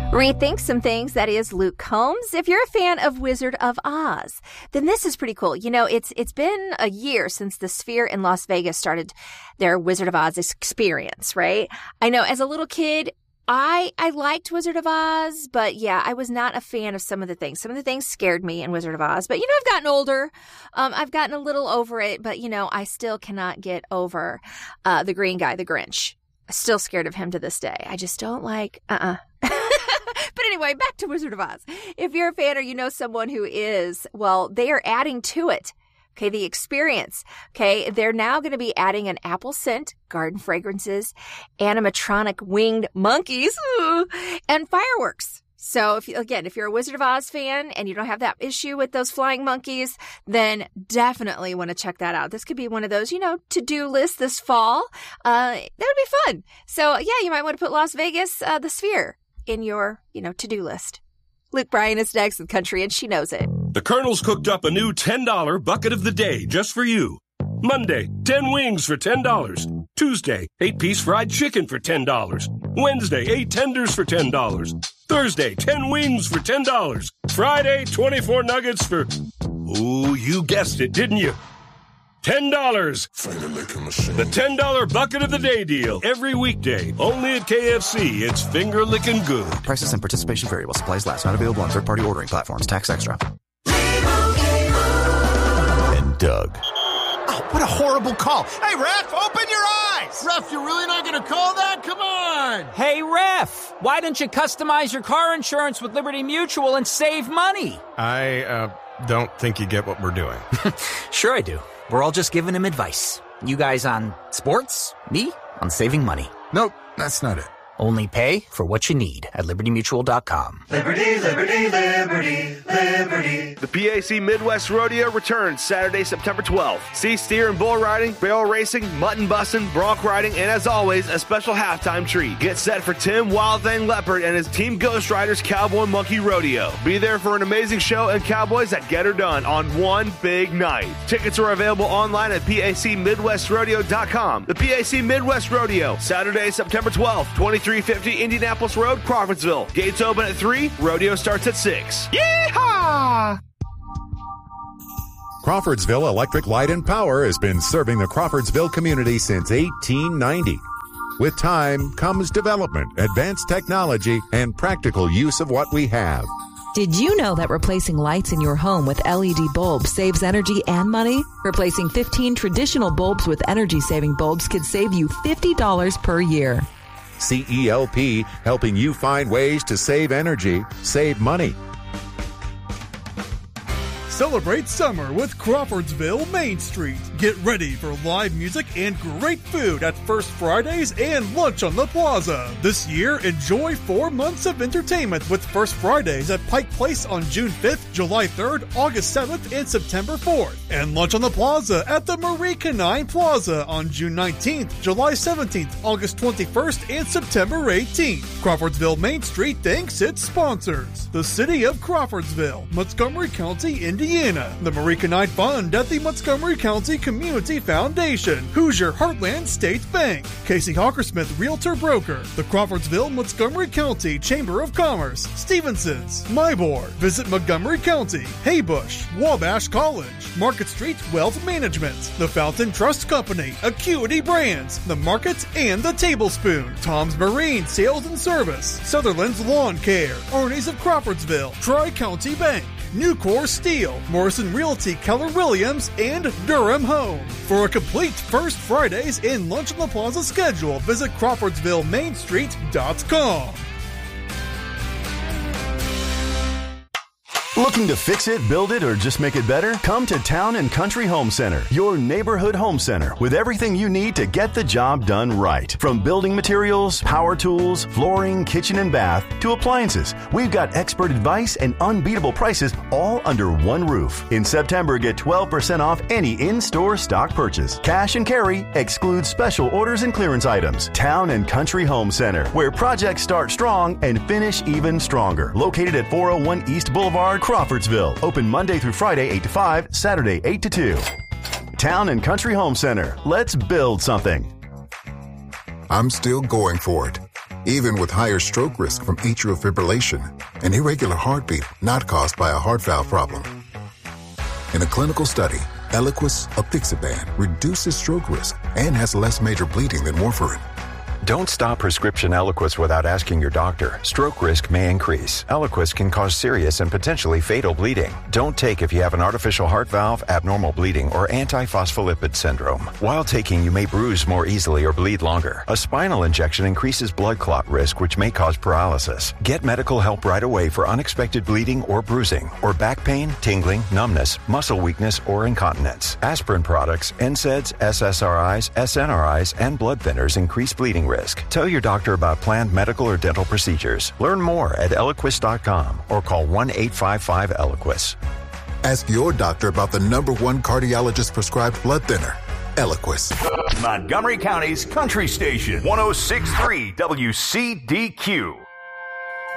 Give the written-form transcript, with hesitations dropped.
Rethink some things. That is Luke Combs. If you're a fan of Wizard of Oz, then this is pretty cool. You know, it's been a year since the Sphere in Las Vegas started their Wizard of Oz experience, right? I know as a little kid, I liked Wizard of Oz, but yeah, I was not a fan of some of the things. Some of the things scared me in Wizard of Oz, but you know, I've gotten older. I've gotten a little over it, but you know, I still cannot get over the green guy, the Grinch. Still scared of him to this day. I just don't like, But anyway, back to Wizard of Oz. If you're a fan or you know someone who is, well, they are adding to it. Okay, the experience. Okay, they're now going to be adding an apple scent, garden fragrances, animatronic winged monkeys, and fireworks. So if you're a Wizard of Oz fan and you don't have that issue with those flying monkeys, then definitely want to check that out. This could be one of those, to-do lists this fall. That would be fun. So yeah, you might want to put Las Vegas, the Sphere, in your, to-do list. Luke Bryan is next with Country, and she knows it. The Colonel's cooked up a new $10 bucket of the day just for you. Monday, 10 wings for $10. Tuesday, 8-piece fried chicken for $10. Wednesday, 8 tenders for $10. Thursday, 10 wings for $10. Friday, 24 nuggets for... Ooh, you guessed it, didn't you? $10. The $10 bucket of the day deal. Every weekday. Only at KFC. It's finger-licking good. Prices and participation vary while supplies last. Not available on third-party ordering platforms. Tax extra. And Doug. Oh, what a horrible call. Hey, Ref, open your eyes. Ref, you're really not going to call that? Come on. Hey, Ref, why don't you customize your car insurance with Liberty Mutual and save money? I don't think you get what we're doing. Sure I do. We're all just giving him advice. You guys on sports, me on saving money. Nope, that's not it. Only pay for what you need at LibertyMutual.com. Liberty, liberty, liberty, liberty. The PAC Midwest Rodeo returns Saturday, September 12th. See steer and bull riding, barrel racing, mutton busting, bronc riding, and as always, a special halftime treat. Get set for Tim Wild Thing Leopard and his Team Ghost Riders Cowboy Monkey Rodeo. Be there for an amazing show and cowboys that get her done on one big night. Tickets are available online at PACMidwestRodeo.com. The PAC Midwest Rodeo, Saturday, September 12th, 2350 Indianapolis Road, Crawfordsville. Gates open at 3. Rodeo starts at 6. Yeehaw! Crawfordsville Electric Light and Power has been serving the Crawfordsville community since 1890. With time comes development, advanced technology, and practical use of what we have. Did you know that replacing lights in your home with LED bulbs saves energy and money? Replacing 15 traditional bulbs with energy-saving bulbs could save you $50 per year. CELP, helping you find ways to save energy, save money. Celebrate summer with Crawfordsville Main Street. Get ready for live music and great food at First Fridays and lunch on the Plaza. This year, enjoy 4 months of entertainment with First Fridays at Pike Place on June 5th, July 3rd, August 7th, and September 4th. And lunch on the Plaza at the Marie Canine Plaza on June 19th, July 17th, August 21st, and September 18th. Crawfordsville Main Street thanks its sponsors: the City of Crawfordsville, Montgomery County, Indiana, the Marie Canine Fund at the Montgomery County Community Foundation, Hoosier Heartland State Bank, Casey Hawkersmith Realtor Broker, the Crawfordsville Montgomery County Chamber of Commerce, Stevenson's, MyBoard, Visit Montgomery County, Haybush, Wabash College, Market Street Wealth Management, the Fountain Trust Company, Acuity Brands, the Market and the Tablespoon, Tom's Marine Sales and Service, Sutherland's Lawn Care, Arnie's of Crawfordsville, Tri-County Bank, Nucor Steel, Morrison Realty Keller Williams, and Durham Home. For a complete First Fridays and Lunch on the Plaza schedule, visit CrawfordsvilleMainStreet.com. Looking to fix it, build it, or just make it better? Come to Town and Country Home Center, your neighborhood home center, with everything you need to get the job done right. From building materials, power tools, flooring, kitchen and bath, to appliances, we've got expert advice and unbeatable prices all under one roof. In September, get 12% off any in-store stock purchase. Cash and carry excludes special orders and clearance items. Town and Country Home Center, where projects start strong and finish even stronger. Located at 401 East Boulevard, Crawfordsville. Open Monday through Friday 8 to 5, Saturday 8 to 2. Town and Country Home Center. Let's build something. I'm still going for it. even with higher stroke risk from atrial fibrillation, an irregular heartbeat not caused by a heart valve problem. In a clinical study, Eliquis apixaban reduces stroke risk and has less major bleeding than warfarin. Don't stop prescription Eliquis without asking your doctor. Stroke risk may increase. Eliquis can cause serious and potentially fatal bleeding. Don't take if you have an artificial heart valve, abnormal bleeding, or antiphospholipid syndrome. While taking, you may bruise more easily or bleed longer. A spinal injection increases blood clot risk, which may cause paralysis. Get medical help right away for unexpected bleeding or bruising, or back pain, tingling, numbness, muscle weakness, or incontinence. Aspirin products, NSAIDs, SSRIs, SNRIs, and blood thinners increase bleeding risk. Tell your doctor about planned medical or dental procedures. Learn more at Eliquis.com or call 1-855-ELIQUIS. Ask your doctor about the #1 cardiologist prescribed blood thinner, Eliquis. Montgomery County's Country Station, 106.3 WCDQ.